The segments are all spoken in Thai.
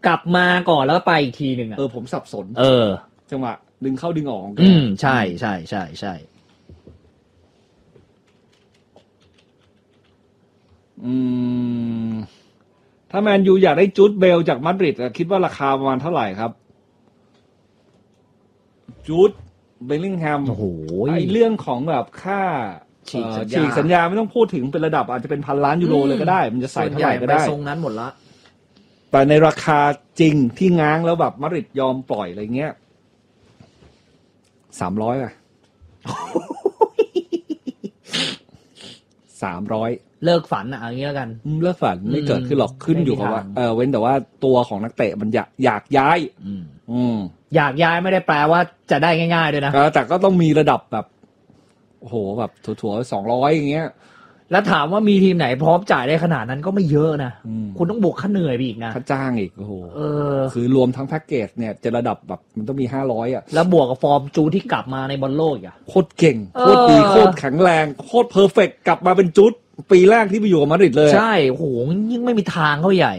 กลับมาก่อนแล้วไปอีกทีหนึ่งผมสับสนจังหวะดึงเข้าดึงออกใช่ใช่ใช่ใช่ถ้าแมนยูอยากได้จูดเบลจากมาดริดคิดว่าราคาประมาณเท่าไหร่ครับจูดเบลลิงแฮมโอ้โหไอเรื่องของแบบค่าฉีกสัญญาไม่ต้องพูดถึงเป็นระดับอาจจะเป็น1,000,000,000 ยูโรเลยก็ได้มันจะใส่เท่าไหร่ก็ได้ทรงนั้นหมดละแต่ในราคาจริงที่ง้างแล้วแบบมาดริดยอมปล่อยอะไรเงี้ย300 อ่ะ 300 เลิกฝันอ่ะอย่างเงี้ยกันเลิกฝันไม่เกิดขึ้นหรอกขึ้นอยู่กับว่าเว้นแต่ว่าตัวของนักเตะมันอยากย้ายอยากย้ายไม่ได้แปลว่าจะได้ง่ายๆด้วยนะแต่ก็ต้องมีระดับแบบโอ้โหแบบถั่วๆ200อย่างเงี้ยแล้วถามว่ามีทีมไหนพร้อมจ่ายได้ขนาดนั้นก็ไม่เยอะนะคุณต้องบวกค่าเหนื่อยไปอีกนะค่าจ้างอีกโอ้โหคือรวมทั้งแพ็กเกจเนี่ยจะระดับแบบมันต้องมี500 แล้วบวกกับฟอร์มจูที่กลับมาในบอลโลกโคตรเก่งโคตรดีโคตรแข็งแรงโคตรเพอร์เฟกต์กลับมาเป็นจุดปีแรกที่ไปอยู่กับมาดริดเลยใช่โหยิ่งไม่มีทางเข้าใหญ่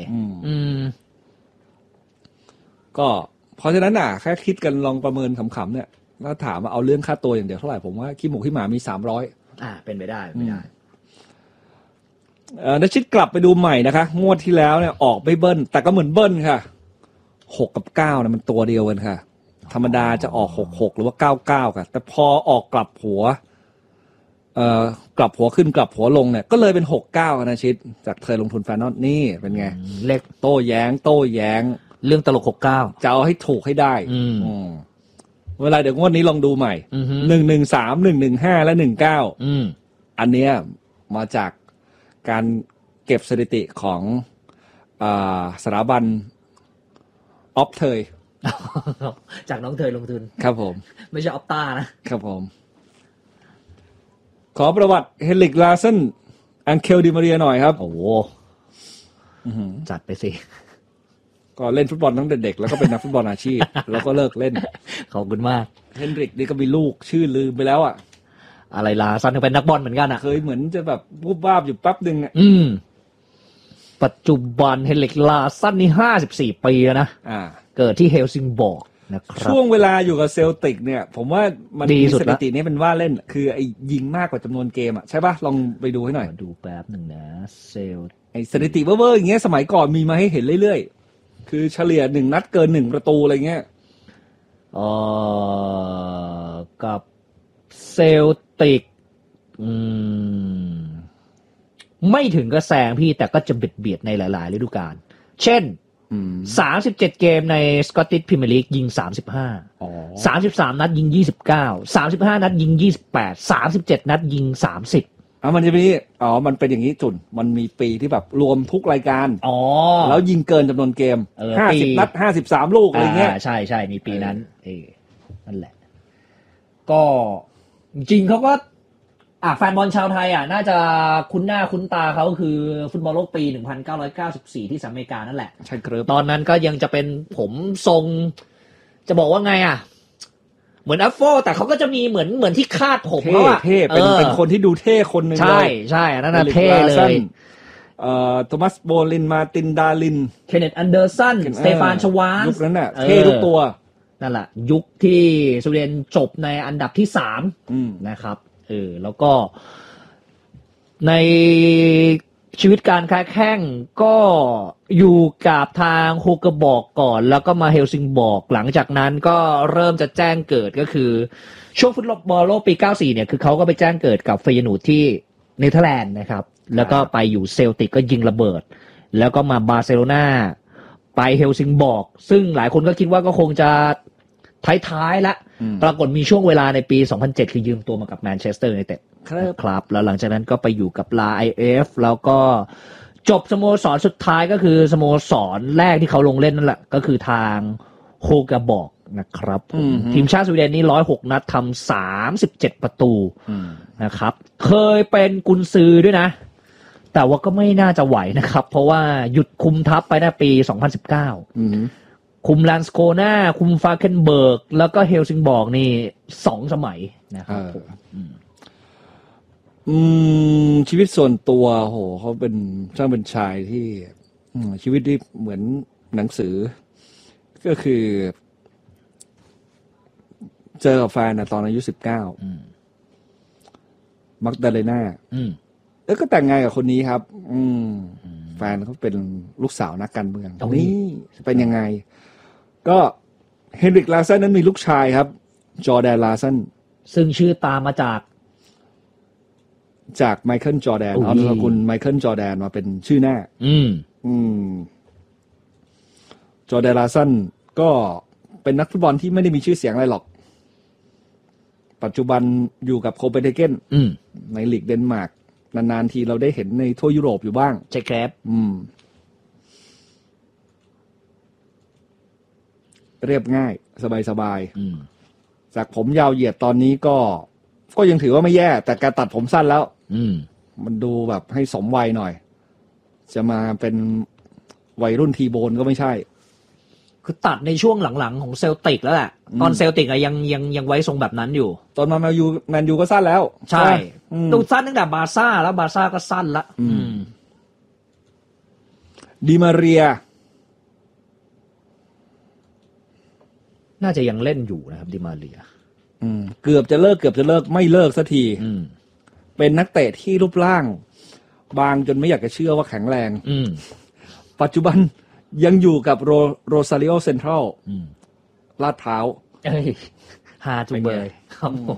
ก็เพราะฉะนั้นแค่คิดกันลองประเมินขำๆเนี่ยถ้าถามว่าเอาเรื่องค่าตัวอย่างเดียวเท่าไหร่ผมว่าขี้หมูขี้หมามี300 เป็นไปได้ไม่ได้นชิดกลับไปดูใหม่นะคะงวดที่แล้วเนี่ยออกไม่เบิ้ลแต่ก็เหมือนเบิ้ลค่ะ6กับ9เนี่ยมันตัวเดียวกันค่ะธรรมดาจะออก66หรือว่า99ค่ะแต่พอออกกลับหัวกลับหัวขึ้นกลับหัวลงเนี่ยก็เลยเป็น69นะชิดจากเคยลงทุนแฟนนอตนี่เป็นไงเล็กโต้แย้งเรื่องตลก69 จะเอาให้ถูกให้ได้เวลาเดี๋ยวงวดนี้ลองดูใหม่113 115และ19อันเนี้ยมาจากการเก็บสถิติของสถาบันออฟเทยจากน้องเทยลงทุนครับผมไม่ใช่ออฟต้านะครับผมขอประวัติเฮลิกลาเซนอังเคลดิมาเรียหน่อยครับโอ้โหจัดไปสิก็เล่นฟุตบอลตั้งแต่เด็กแล้วก็เป็นนักฟุตบอลอาชีพแล้วก็เลิกเล่นขอบคุณมากเฮนริกนี่ก็มีลูกชื่อลืมไปแล้วอะไรลาซันเป็นนักบอลเหมือนกันเคยเหมือนจะแบบวูบวาบอยู่แป๊บนึงปัจจุบันเฮลิกลาซันนี่54 ปีแล้วนะเกิดที่เฮลซิงบอร์กนะครับช่วงเวลาอยู่กับเซลติกเนี่ยผมว่ามันมีสถิตินี้เป็นว่าเล่นคือไอ้ยิงมากกว่าจำนวนเกมใช่ป่ะลองไปดูให้หน่อยดูแป๊บหนึ่งนะเซลไอ้สถิติเว่อร์ๆอย่างเงี้ยสมัยก่อนมีมาให้เห็นเรื่อยๆคือเฉลี่ย1นัดเกิน1ประตูอะไรเงี้ยกับเซลติกไม่ถึงก็แซงพี่แต่ก็จะเบียดในหลายๆฤดูกาลเช่น37เกมในสกอตติชพรีเมียร์ลีกยิง35 33นัดยิง29 35นัดยิง28 37นัดยิง30 มันจะมีมันเป็นอย่างนี้จุนมันมีปีที่แบบรวมทุกรายการแล้วยิงเกินจำนวนเกม50นัด53ลูกอะไรเงี้ยใช่ๆมีปีนั้นนั่นแหละก็จริงเขาก็แฟนบอลชาวไทยน่าจะคุ้นหน้าคุ้นตาเขาคือฟุตบอลโลกปี1994ที่สหรัฐอเมริกานั่นแหละใช่ครับตอนนั้นก็ยังจะเป็นผมทรงจะบอกว่าไงเหมือนอัฟโฟแต่เขาก็จะมีเหมือนที่คาดผมเขาเท่เป็นคนที่ดูเท่คนนึงเลยใช่นั่นน่ะเท่เลยโทมัสโบลินมาตินดาลินเคนเนตอันเดอร์สันสเตฟานชวานยุคนั้นน่ะเท่ทุกตัวนั่นแหละยุคที่สวีเดนจบในอันดับที่3นะครับแล้วก็ในชีวิตการค้าแข้งก็อยู่กับทางโฮเกบอร์กก่อนแล้วก็มาเฮลซิงบอร์กหลังจากนั้นก็เริ่มจะแจ้งเกิดก็คือช่วงฟุตบอลโลกปี94เนี่ยคือเขาก็ไปแจ้งเกิดกับเฟยนูร์ที่เนเธอร์แลนด์นะครับแล้วก็ไปอยู่เซลติกก็ยิงระเบิดแล้วก็มาบาร์เซโลนาไปเฮลซิงบอร์กซึ่งหลายคนก็คิดว่าก็คงจะท้ายๆแล้วปรากฏมีช่วงเวลาในปี2007คือยืมตัวมากับแมนเชสเตอร์ยูไนเต็ดครับแล้วหลังจากนั้นก็ไปอยู่กับลาไอเอฟแล้วก็จบสโมสรสุดท้ายก็คือสโมสรแรกที่เขาลงเล่นนั่นแหละก็คือทางโฮเกบอร์กนะครับทีมชาติสวีเดนนี่106นัดทำ37ประตูนะครับเคยเป็นกุนซือด้วยนะแต่ว่าก็ไม่น่าจะไหวนะครับเพราะว่าหยุดคุมทัพไปในปี2019คุมแลนสโกนาคุมฟาเคนเบิร์กแล้วก็เฮลซิงบอร์กนี่2สมัยนะครับชีวิตส่วนตัวโหเขาเป็นช่างเป็นชายที่ชีวิตที่เหมือนหนังสือก็คือเจอกับแฟนนะตอนอายุ19มักดาเลน่าแล้วก็แต่งงานกับคนนี้ครับแฟนเขาเป็นลูกสาวนักการเมืองนี่เป็นยังไงก็เฮนริกลาสันนั้นมีลูกชายครับจอร์แดนลาสันซึ่งชื่อตามมาจากไมเคิลจอร์แดนเอานามสกุลไมเคิลจอร์แดนมาเป็นชื่อหน้าจอร์แดนลาสันก็เป็นนักฟุตบอลที่ไม่ได้มีชื่อเสียงอะไรหรอกปัจจุบันอยู่กับโคเปนเฮเกนในลีกเดนมาร์กนานๆทีเราได้เห็นในทั่วยุโรปอยู่บ้างใช่ครับเรียบง่ายสบายๆจากผมยาวเหยียดตอนนี้ก็ยังถือว่าไม่แย่แต่การตัดผมสั้นแล้วมันดูแบบให้สมวัยหน่อยจะมาเป็นวัยรุ่นทีโบนก็ไม่ใช่คือตัดในช่วงหลังๆของเซลติกแล้วแหละตอนเซลติกอะยังไว้ทรงแบบนั้นอยู่ตอนมาแมนยูก็สั้นแล้วใช่ดูสั้นตั้งแต่บาร์ซ่าแล้วบาร์ซ่าก็สั้นละดิมาเรียน่าจะยังเล่นอยู่นะครับดิมาเรียเกือบจะเลิกไม่เลิกสักทีเป็นนักเตะที่รูปร่างบางจนไม่อยากจะเชื่อว่าแข็งแรงปัจจุบันยังอยู่กับโรซาริโอเซ็นทรัลลาดพร้าวฮาจุงเบยครับผม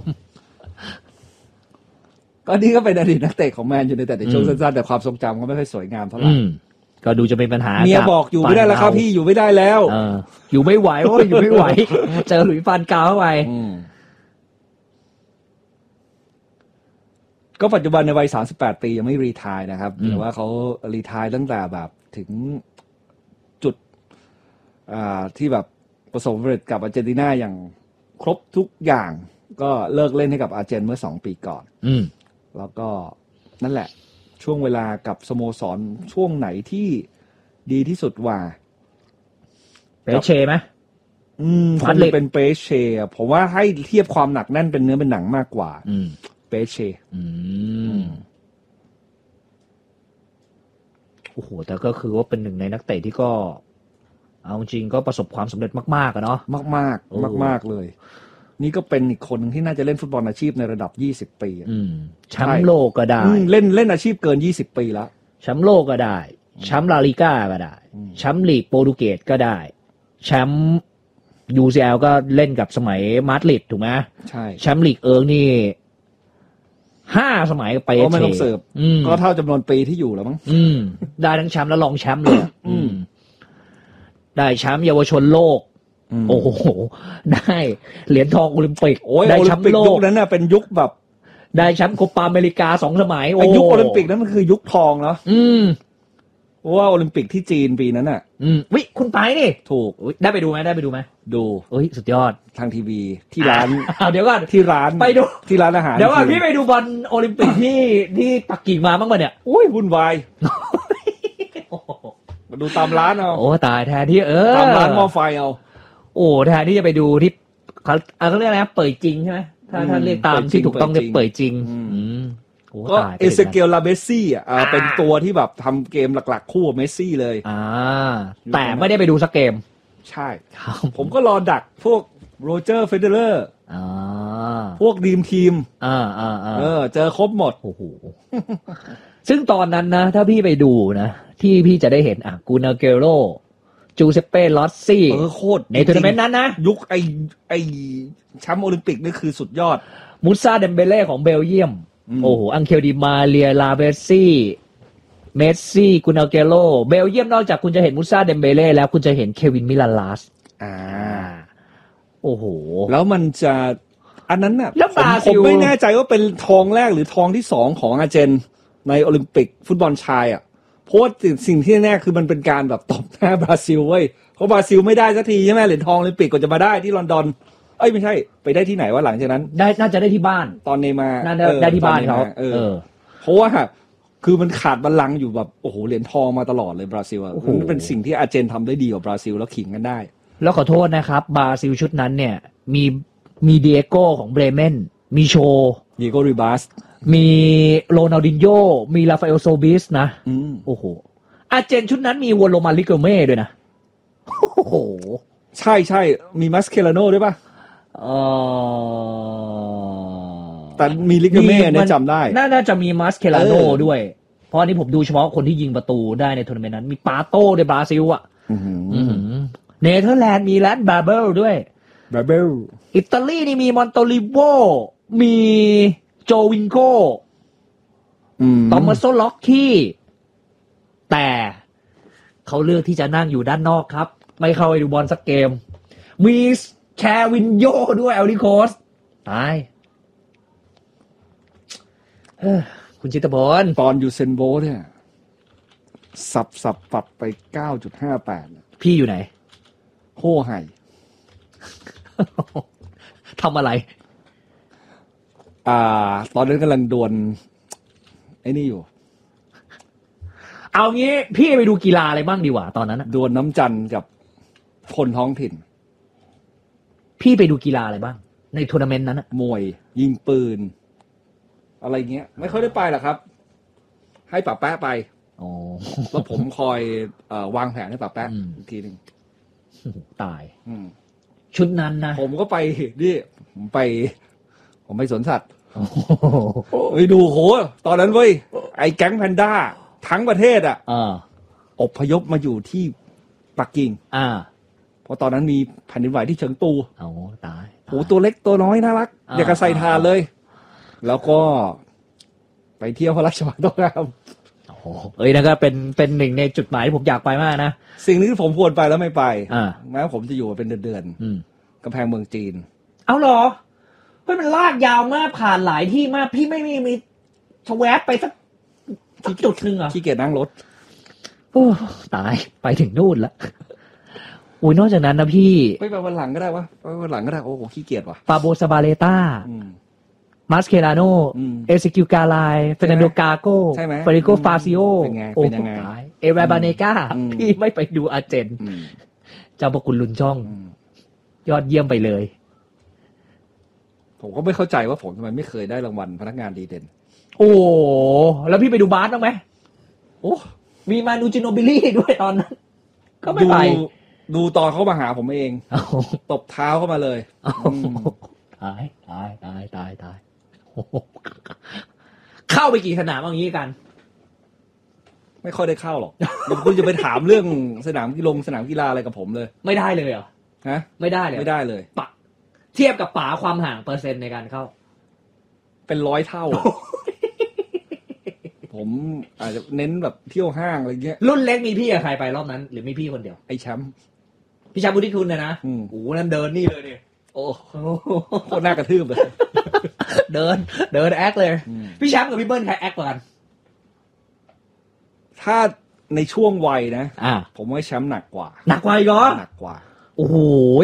ก็นี่ก็เป็นอดีตนักเตะของแมนยูไนเต็ดในช่วงสั้นๆแต่ความทรงจำก็ไม่ค่อยสวยงามเท่าไหร่ก็ดูจะเป็นปัญหาเมียบอกอยู่ไม่ได้แล้วครับพี่อยู่ไม่ได้แล้วอยู่ไม่ไหวโอ้ยอยู่ไม่ไหวเจอหลุยส์ฟานกาลเข้าไปก็ปัจจุบันในวัย38ปียังไม่รีไทร์นะครับแต่ว่าเขารีไทร์ตั้งแต่แบบถึงจุดที่แบบประสบความสำเร็จกับอาร์เจนตินาอย่างครบทุกอย่างก็เลิกเล่นให้กับอาร์เจนเมื่อ2 ปีก่อนแล้วก็นั่นแหละช่วงเวลากับสโมสรช่วงไหนที่ดีที่สุดว่าเปเช่ไหมคงจะเป็นเปเช่ผมว่าให้เทียบความหนักแน่นเป็นเนื้อเป็นหนังมากกว่าเปเช่โอ้โหแต่ก็คือว่าเป็นหนึ่งในนักเตะที่ก็เอาจริงก็ประสบความสำเร็จมากๆอะเนาะมากเลยนี่ก็เป็นอีกคนที่น่าจะเล่นฟุตบอลอาชีพในระดับ20 ปีแชมป์โลกก็ได้เล่นอาชีพเกิน20 ปีแล้วแชมป์โลกก็ได้แชมป์ลาลิก้าก็ได้แชมป์ลีกโปรตุเกสก็ได้แชมป์ UCL ก็เล่นกับสมัยมาดริดถูกไหมใช่แชมป์ลีกนี่5 สมัยไปก็ไม่ต้องเสิร์ฟก็เท่าจำนวนปีที่อยู่แล้วมั้งได้ทั้งแชมป์และรองแชมป์เลยได้แชมป์เยาวชนโลกโอ้โหได้เหรียญทองโอลิมปิกได้แชมป์โลกยุคนั้นน่ะเป็นยุคแบบได้แชมป์โคปาอเมริกา2 สมัยยุคโอลิมปิกนั้นมันคือยุคทองเนาะว่าโอลิมปิกที่จีนปีนั้นน่ะวิคุณไปนี่ถูกได้ไปดูไหมดูเฮ้ยสุดยอดทางทีวีที่ร้านเดี๋ยวก่อนที่ร้านไปดูที่ร้านอาหารเดี๋ยวก่อนพี่ไปดูบอลโอลิมปิกที่ปักกิ่งมาบ้างป่ะเนี่ยโอ้ยวุ่นวายมาดูตามร้านเอาโอ้ตายแทนที่ตามร้านหม้อไฟเอาโอ้แทนที่จะไปดูที่เขาเรียกอะไรนะเปิดจริงใช่ไหมถ้าเรียกตามที่ถูกต้องเรียกเปิดจริงก็เอเซเกลลาเบซี่เป็นตัวที่แบบทำเกมหลักๆคู่กับเมสซี่เลยแต่ไม่ได้ไปดูสักเกมใช่ผมก็รอดักพวกโรเจอร์เฟเดเลอร์พวกดีมทีมเจอครบหมดโอ้โหซึ่งตอนนั้นนะถ้าพี่ไปดูนะที่พี่จะได้เห็นกูนาเกโรจูเซเป้ลอสซี่โคตรในทัวร์นาเมนต์นั้นนะยุคไอแชมป์โอลิมปิกนี่คือสุดยอดมูซาเดมเบเล่ของเบลเยียมโอ้โหอังเคลดิมาเรียลาเบซี่เมสซี่กุนาเกโรเบลเยียมนอกจากคุณจะเห็นมูซาเดมเบเล่แล้วคุณจะเห็นเควินมิลาลาสโอ้โหแล้วมันจะอันนั้นน่ะผมไม่แน่ใจว่าเป็นทองแรกหรือทองที่2ของอาร์เจนในโอลิมปิกฟุตบอลชายอ่ะเพราะว่าสิ่งที่แน่คือมันเป็นการแบบตบหน้าบราซิลเว้ยเพราะบราซิลไม่ได้สักทีใช่ไหมเหรียญทองโอลิมปิกก็จะมาได้ที่ลอนดอนไม่ใช่ไปได้ที่ไหนวะหลังจากนั้นได้น่าจะได้ที่บ้านตอนเนมาได้ที่บ้านเขาเพราะว่าคือมันขาดบัลลังก์อยู่แบบโอ้โหเหรียญทองมาตลอดเลยบราซิลอ่ะมันเป็นสิ่งที่อาร์เจนทำได้ดีกว่าบราซิลแล้วขิงกันได้แล้วขอโทษนะครับบราซิลชุดนั้นเนี่ยมีเดียโก้ของเบรเมนมีโชเดียโก้ริบาสมีโรนัลดินโญ่มีราฟาเอลโซบิสนะโอ้โหอาร์เจนชุดนั้นมีวอลโลมาลิโกเม่ด้วยนะโหใช่มีมัสเคลาโนด้วยป่ะแต่มีลิกาเม่เนี่ยจำได้น่าจะมีมัสเคลาโนด้วยเพราะอันนี้ผมดูเฉพาะคนที่ยิงประตูได้ในทัวร์นาเมนต์นั้นมีปาโต้ในบราซิลอ่ะเนเธอร์แลนด์มีแลนด์บาเบิลด้วยบาเบิลอิตาลีนี่มีมอนโตลิโวมีโจวินโกตอมัสโซล็อกกี้แต่เขาเลือกที่จะนั่งอยู่ด้านนอกครับไม่เข้าไปดูบอลสักเกมมีแควินโยด้วยเอลลิโคสตายคุณชิตพลตอนอยู่เซนโบเนี่ยสับปัดไป 9.58 พี่อยู่ไหนโห่ไห่ทำอะไรตอนนั้นกำลังดวลไอ้นี่อยู่เอางี้พี่ไปดูกีฬาอะไรบ้างดีกว่าตอนนั้นดวลน้ำจันทร์กับคนท้องถิ่นพี่ไปดูกีฬาอะไรบ้างในทัวร์นาเมนต์นั้นมวยยิงปืนอะไรเงี้ยไม่ค่อยได้ไปหรอกครับให้ป๋าแป๊ะไปแล้วผมคอยวางแผนให้ป๋าแป๊ะอีกทีนึงตายชุดนั้นนะผมก็ไปนี่ผมไปสวนสัตว์ไปดูโหตอนนั้นเว้ยไอ้แก๊งแพนด้าทั้งประเทศอพยพมาอยู่ที่ปักกิ่งเพราะตอนนั้นมีแผ่นดินไหวที่เฉิงตูตายโหตัวเล็กตัวน้อยน่ารักอยากจะใส่ทานเลยแล้วก็ไปเที่ยวพระราชวังต้องห้ามนั่นก็เป็นหนึ่งในจุดหมายที่ผมอยากไปมากนะสิ่งนี้ผมควรไปแล้วไม่ไปแม้ผมจะอยู่เป็นเดือนกำแพงเมืองจีนเอาเหรอเฮ้ยมันลากยาวมากผ่านหลายที่มากพี่ไม่มีทแวบไปสักจุดนึงขี้เกียจนั่งรถโอ้ตายไปถึงนู่นละอุ้ยนอกจากนั้นนะพี่ไปวันหลังก็ได้วะไปวันหลังก็ได้โอ้โหขี้เกียจว่ะปาโบซาบาเลต้ามาสเคลาโนเอซิคิวกาไลเฟรนันโดกาโกเฟริโกฟาซิโอเป็นยังไงเอราบาเนกาพี่ไม่ไปดูอาร์เจนเจ้าพระคุณลุนช่องยอดเยี่ยมไปเลยผมก็ไม่เข้าใจว่าผมทำไมไม่เคยได้รางวัลพนักงานดีเด่นโอ้แล้วพี่ไปดูบาสบ้างไหมโอ้มีมานูจิโนบิลี่ด้วยตอนนั้นก็ไม่ไปดูตอนเขามาหาผมเองตบเท้าเข้ามาเลยตายเข้าไปกี่สนามอย่างนี้กันไม่ค่อยได้เข้าหรอกคุณจะไปถามเรื่องสนามกีฬาอะไรกับผมเลยไม่ได้เลยเหรอฮะไม่ได้เลยปะเทียบกับป๋าความห่างเปอร์เซ็นต์ในการเข้าเป็น100 เท่าผมอาจจะเน้นแบบเที่ยวห้างอะไรเงี้ยรุ่นเล็กมีพี่กับใครไปรอบนั้นหรือมีพี่คนเดียวไอ้แชมป์พี่แชมป์บุญคุณนะโอ้นั่นเดินนี่เลยดิโอ้โคตรน่ากระทืบเลยเดินแอคเลยพี่แชมป์กับพี่เบิ้ลใครแอคกว่ากันถ้าในช่วงวัยนะผมว่าแชมป์หนักกว่าอีกเหรอหนักกว่าโอ้โห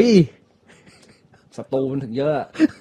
ศัตรูมันถึงเยอะ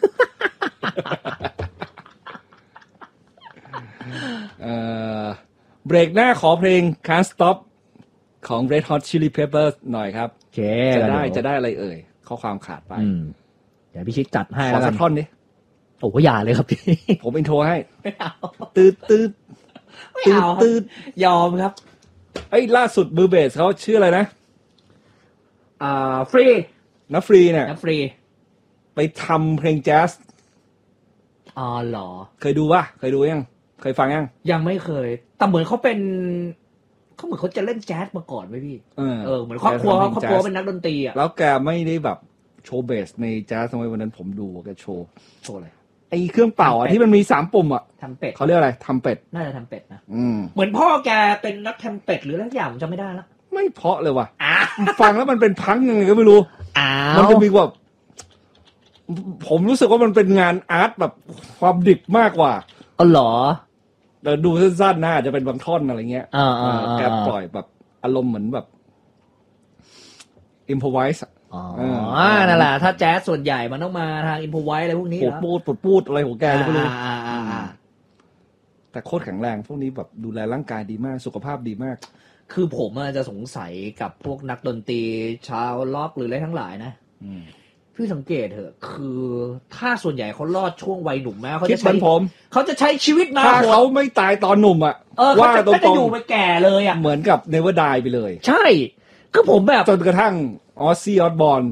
เบรกหน้าขอเพลง Can't Stop ของ Red Hot Chili Peppers หน่อยครับจะได้อะไรเอ่ยข้อความขาดไปเดี๋ยวพี่ชิคจัดให้แล้วกันขอสักท่อนดิโอ้ก็อย่าเลยครับพี่ผมอินโทรให้ไม่เอาตืดยอมครับไอ้ล่าสุดมือเบสเขาชื่ออะไรนะฟรีนะฟรีเนี่ยนะฟรีไปทำเพลงแจ๊สเหรอเคยดูป่ะเคยดูยังเคยฟังยังไม่เคยแต่เหมือนเขาจะเล่นแจ๊สมาก่อนไหมพี่เหมือนครอบครัวเป็นนักดนตรีอ่ะแล้วแกไม่ได้แบบโชว์เบสในแจ๊สทำไมวันนั้นผมดูแกโชว์อะไรไอ้เครื่องเป่าอ่ะที่มันมี3 ปุ่มอ่ะทำเป็ดเขาเรียกอะไรทำเป็ดน่าจะทำเป็ดนะเหมือนพ่อแกเป็นนักทำเป็ดหรืออะไรอย่างจำไม่ได้แล้วไม่เพาะเลยว่ะฟังแล้วมันเป็นพังยังไงก็ไม่รู้มันจะมีแบบผมรู้สึกว่ามันเป็นงานอาร์ตแบบความดิบมากกว่าเหรอแต่ดูสั้นๆน่าจะเป็นบางท่อนอะไรเงี้ยแกปล่อยแบบอารมณ์เหมือนแบบอิมพอไวส์นั่นแหละถ้าแจ๊สส่วนใหญ่มันต้องมาทางอิมพอไวส์อะไรพวกนี้ปูดอะไรของแกไม่รู้แต่โคตรแข็งแรงพวกนี้แบบดูแลร่างกายดีมากสุขภาพดีมากคือผมจะสงสัยกับพวกนักดนตรีชาวล็อกหรืออะไรทั้งหลายนะพี่สังเกตเถอะคือถ้าส่วนใหญ่เขารอดช่วงวัยหนุ่มแม้เขาจะใช้ชีวิตมาถ้าเขาไม่ตายตอนหนุ่มอ่ะว่าตรงๆจะอยู่ไปแก่เลยอ่ะเหมือนกับ Never Die ไปเลยใช่คือผมแบบจนกระทั่งออสซี่ออสบอร์น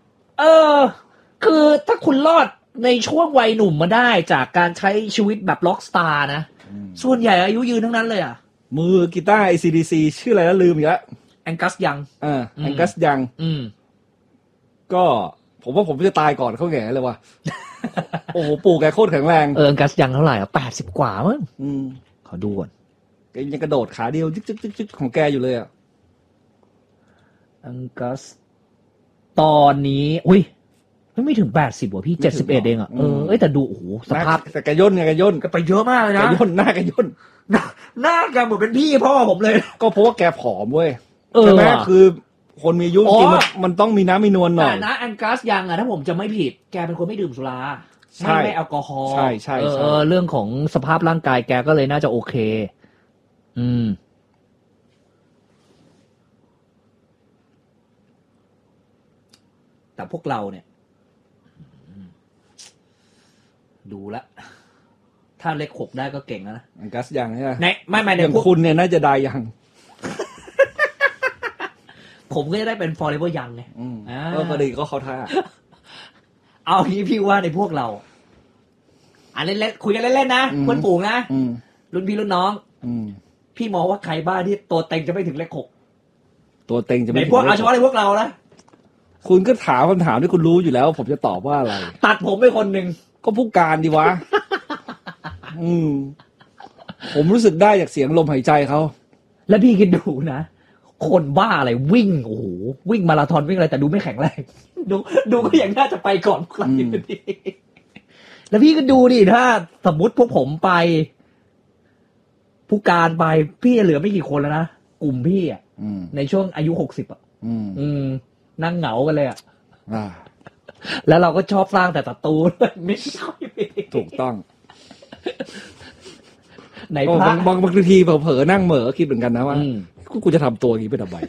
คือถ้าคุณรอดในช่วงวัยหนุ่มมาได้จากการใช้ชีวิตแบบล็อกสตาร์นะส่วนใหญ่อายุยืนทั้งนั้นเลยอ่ะมือกีตาร์ AC/DC ชื่ออะไรแล้วลืมอีกแล้วแองกัสยังแองกัสยังก็ผมว่าผมจะตายก่อนเขาแง่เลยว่ะ โอ้โหปู่แกโคตรแข็งแรงแองกัสยังเท่าไหร่อ่ะ80กว่ามั้งขอดูก่อนแกยังกระโดดขาเดียวจึ๊กของแกอยู่เลยอ่ะแองกัสตอนนี้อุ้ยไม่ถึง80ว่ะพี่71เองอ่ะแต่ดูโอ้โหสภาพแต่แกย่นก็ไปเยอะมากเลยนะแกย่นหน้าแกย่นหน้าแกเหมือนเป็นพี่พ่อผมเลยก็เพราะว่าแกผอมเว้ยใช่ไหมคือคนมีอายุจริงมันต้องมีน้ำมีนวลหน่อยนะแองกัสยังอ่ะถ้าผมจะไม่ผิดแกเป็นคนไม่ดื่มสุราไม่แอลกอฮอล์ใช่เรื่องของสภาพร่างกายแกก็เลยน่าจะโอเคแต่พวกเราเนี่ยดูละถ้าเลข6ได้ก็เก่งแล้วนะแองกัสยังใช่ไหมไม่อย่างคุณเนี่ยน่าจะได้ยังผมก็จะได้เป็น forever young ไงก็ดีก็เขาท่าเอางี้พี่ว่าในพวกเราเล่นๆคุยกันเล่นๆนะเพื่อนฝูงนะรุ่นพี่รุ่นน้องพี่มองว่าใครบ้าที่ตัวเต็งจะไม่ถึงเลข6 ตัวเต็งจะไม่ถึงพวกเอาเฉพาะในพวกเรานะคุณก็ถามคำถามที่คุณรู้อยู่แล้วผมจะตอบว่าอะไรตัดผมไปคนหนึ่งก็ผู้การดีวะผมรู้สึกได้จากเสียงลมหายใจเขาแล้วพี่คิดดูนะคนบ้าอะไรวิ่งโอ้โหวิ่งมาราธอนวิ่งอะไรแต่ดูไม่แข็งแรงดูก็ยังน่าจะไปก่อนใครแล้วพี่ก็ดูดิถ้าสมมติพวกผมไปผู้การไปพี่เหลือไม่กี่คนแล้วนะกลุ่มพี่อ่ะในช่วงอายุ60อ่ะนั่งเหงากันเลยอ่ะแล้วเราก็ชอบสร้างแต่ศัตรูไม่ค่อยถูกต้องในพระบางทีเผลอนั่งเหม่อคิดเหมือนกันนะว่ากูจะทำตัวอย่างนี้ไปทำไม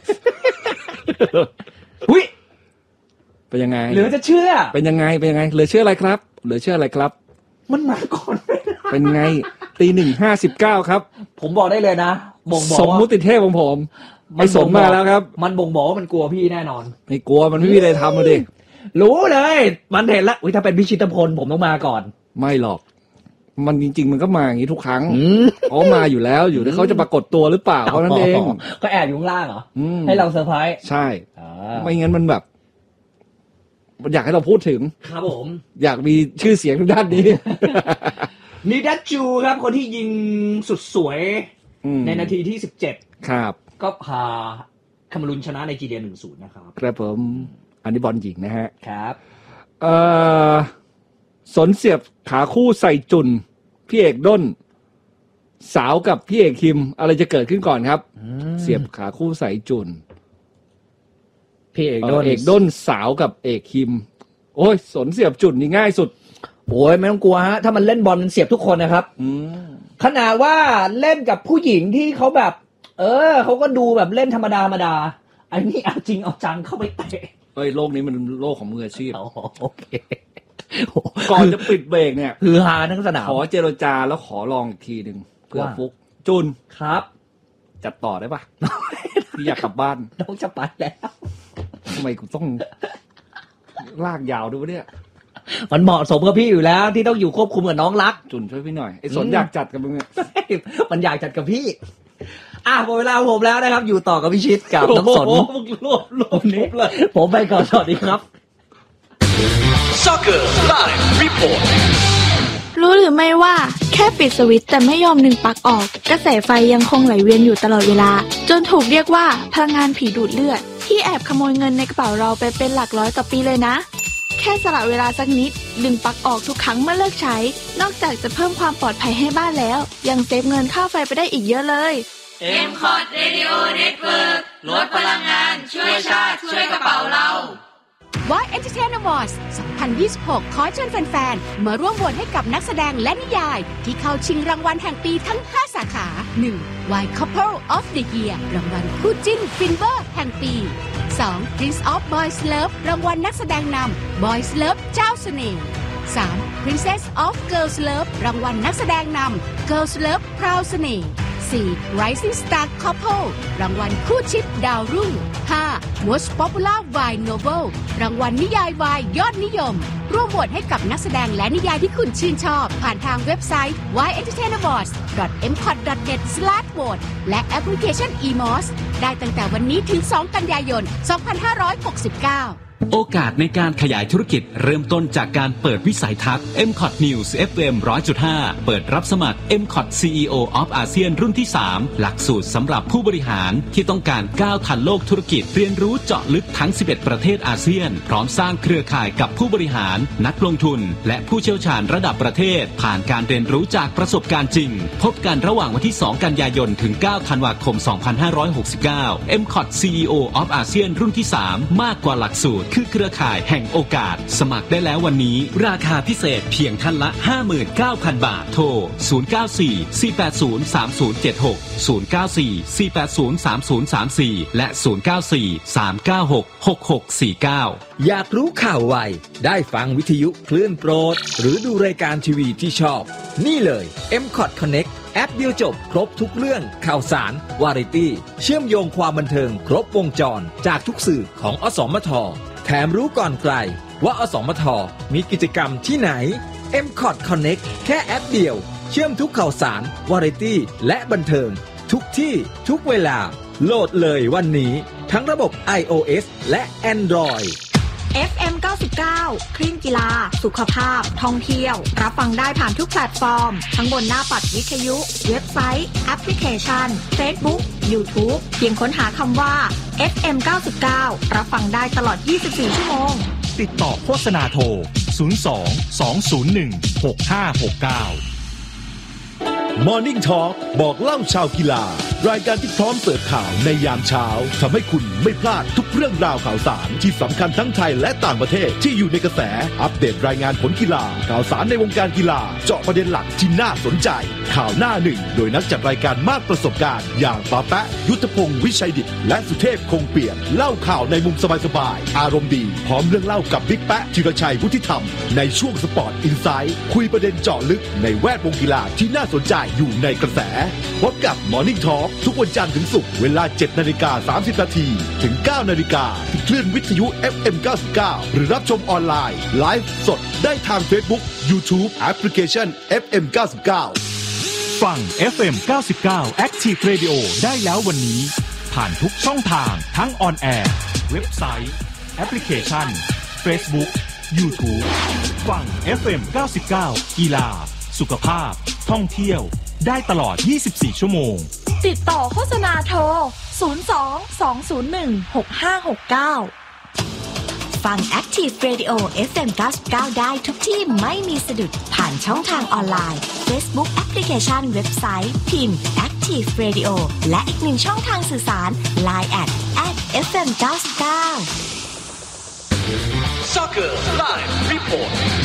หุ้ยเป็นยังไงหรือจะเชื่อเป็นยังไงเหลือเชื่ออะไรครับเหลือเชื่ออะไรครับมันมาก่อนเป็นไง1:59ครับผมบอกได้เลยนะบ่งบอกสมมุติเทพของผมไม่สมมาแล้วครับมันบ่งบอกว่ามันกลัวพี่แน่นอนไม่กลัวมันไม่มีอะไรทำมาดิรู้เลยมันเห็นแล้วถ้าเป็นพิชิตพลผมต้องมาก่อนไม่หรอกมันจริงๆมันก็มาอย่างนี้ทุกครั้งเขามาอยู่แล้วอยู่ที่เขาจะปรากฏตัวหรือเปล่าเพราะนั่นเองก็แอบอยู่ข้างล่างเหรอให้เราเซอร์ไพรส์ใช่ไม่งั้นมันแบบอยากให้เราพูดถึงครับผมอยากมีชื่อเสียงทางด้านนี้นิดัชจูครับคนที่ยิงสุดสวยในนาทีที่17 ครับก็พาคาเมรูนชนะไนจีเรีย 1-0 นะครับครับผมอันนี้บอลหญิงนะฮะครับสนเสียบขาคู่ใส่จุนพี่เอกด้นสาวกับพี่เอกคิมอะไรจะเกิดขึ้นก่อนครับเสียบขาคู่ใส่จุนพี่เอกด้นสาวกับเอกคิมโอ้ยสนเสียบจุนนี่ง่ายสุดโอ้ยไม่ต้องกลัวฮะถ้ามันเล่นบอลมันเสียบทุกคนนะครับขนาดว่าเล่นกับผู้หญิงที่เขาแบบเขาก็ดูแบบเล่นธรรมดาอันนี้เอาจริงเอาจังเข้าไปเตะโลกนี้มันโลกของมืออาชีพโอเคก่อนจะปิดเบรกเนี่ยคือฮาทั้งสนามขอเจรจาแล้วขอลองอีกทีนึงเพื่อฟุกจุนครับจัดต่อได้ปะพี่อยากกลับบ้านต้องจะไปแล้วทำไมกูต้องลากยาวด้วยเนี่ยมันเหมาะสมกับพี่อยู่แล้วที่ต้องอยู่ควบคุมกับน้องรักจุนช่วยพี่หน่อยไอ้สนอยากจัดกับมึงเนี่ยมันอยากจัดกับพี่หมดเวลาผมแล้วนะครับอยู่ต่อกับพี่ชิดกับน้องสนรวบเลยผมไปก่อนสวัสดีครับ Soccer Live Report รู้หรือไม่ว่าแค่ปิดสวิตช์แต่ไม่ยอมดึงปลั๊กออกกระแสไฟยังคงไหลเวียนอยู่ตลอดเวลาจนถูกเรียกว่าพลังงานผีดูดเลือดที่แอบขโมยเงินในกระเป๋าเราไปเป็นหลักร้อยต่อปีเลยนะแค่สละเวลาสักนิดดึงปลั๊กออกทุกครั้งเมื่อเลิกใช้นอกจากจะเพิ่มความปลอดภัยให้บ้านแล้วยังเซฟเงินค่าไฟไปได้อีกเยอะเลย M-Cot Radio Network ลดพลังงานช่วยชาติช่วยกระเป๋าเรา Voice Entertainment Awards 2026 ขอเชิญแฟนๆมาร่วมโหวตให้กับนักแสดงและนิยายที่เข้าชิงรางวัลแห่งปีทั้ง 5 สาขา 1. Why Couple of the Year รางวัลคู่จิ้นฟินเวอร์แห่งปี 2. Prince of Boys Love รางวัลนักแสดงนำ Boys Love เจ้าเสน่ห์ 3. Princess of Girls Love รางวัลนักแสดงนำ Girls Love พราวเสน่ห์ 4. Rising Star Couple รางวัลคู่ชิปดาวรุ่ง 5. Most Popular Wine Novel รางวัลนิยายวายยอดนิยมร่วมโหวตให้กับนักแสดงและนิยายที่คุณชื่นชอบผ่านทางเว็บไซต์ wyentertainawards.mcot.net/vote และแอปพลิเคชัน eMOS ได้ตั้งแต่วันนี้ถึง 2 กันยายน 2569 โอกาสในการขยายธุรกิจเริ่มต้นจากการเปิดวิสัยทัศน์ MCOT News FM 100.5 เปิดรับสมัคร MCOT CEO of ASEAN รุ่นที่ 3 หลักสูตรสำหรับผู้บริหารที่ต้องการก้าวทันโลกธุรกิจเรียนรู้เจาะลึกทั้ง 11 ประเทศอาเซียนพร้อมสร้างเครือข่ายกับผู้บริหารนักลงทุนและผู้เชี่ยวชาญระดับประเทศผ่านการเรียนรู้จากประสบการณ์จริงพบกันระหว่างวันที่ 2 กันยายนถึง 9 ธันวาคม 2569 MCOT CEO of ASEAN รุ่นที่ 3 มากกว่าหลักสูตรคือเครือข่ายแห่งโอกาสสมัครได้แล้ววันนี้ราคาพิเศษเพียงท่านละ 59,000 บาทโทร 094-480-3076 094-480-3034 และ 094-396-6649 อยากรู้ข่าวไวได้ฟังวิทยุคลื่นโปรดหรือดูรายการทีวีที่ชอบนี่เลย MCOT Connect แอปเดียวจบครบทุกเรื่องข่าวสารวาไรตี้เชื่อมโยงความบันเทิงครบวงจรจากทุกสื่อของอสมทแถมรู้ก่อนใครว่าอสมทมีกิจกรรมที่ไหน MCOT Connect แค่แอปเดียวเชื่อมทุกข่าวสารวาไรตี้และบันเทิงทุกที่ทุกเวลาโหลดเลยวันนี้ทั้งระบบ iOS และ Android FM 99 คลื่นกีฬาสุขภาพท่องเที่ยวรับฟังได้ผ่านทุกแพลตฟอร์มทั้งบนหน้าปัดวิทยุเว็บไซต์แอปพลิเคชัน Facebook YouTube เพียงค้นหาคำว่า FM 99รับฟังได้ตลอด24ชั่วโมงติดต่อโฆษณาโทร 02-201-6569 Morning Talk บอกเล่าชาวกีฬารายการที่พร้อมเสิร์ฟข่าวในยามเช้าทำให้คุณไม่พลาดทุกเรื่องราวข่าวสารที่สำคัญทั้งไทยและต่างประเทศที่อยู่ในกระแสอัปเดตรายงานผลกีฬาข่าวสารในวงการกีฬาเจาะประเด็นหลักที่น่าสนใจข่าวหน้าหนึ่งโดยนักจัดรายการมากประสบการณ์อย่างปาแปะยุทธพงศ์วิชัยดิษฐ์และสุเทพคงเปี่ยมเล่าข่าวในมุมสบายๆอารมณ์ดีพร้อมเรื่องเล่ากับบิ๊กแป๊ะธีรชัยวุฒิธรรมในช่วงสปอร์ตอินไซด์คุยประเด็นเจาะลึกในแวดวงกีฬาที่น่าสนใจอยู่ในกระแสพบกับ Morning Talk ทุกวันจันทร์ถึงศุกร์เวลา 7:30 น. ถึง 9:00 น. ที่คลื่นวิทยุ FM 99หรือรับชมออนไลน์ไลฟ์สดได้ทาง Facebook YouTube แอปพลิเคชัน FM 99 ฟัง FM 99 Active Radio ได้แล้ววันนี้ผ่านทุกช่องทางทั้งออนแอร์เว็บไซต์แอปพลิเคชัน Facebook YouTube ฟัง FM 99กีฬาสุขภาพท่องเที่ยวได้ตลอด24ชั่วโมงติดต่อโฆษณาโทร 02-201-6569 ฟัง Active Radio FM 99ได้ทุกที่ไม่มีสะดุดผ่านช่องทางออนไลน์ Facebook แอปพลิเคชันเว็บไซต์พิมพ์ Active Radio และอีกหนึ่งช่องทางสื่อสาร Line @FM 99 Soccer Live Report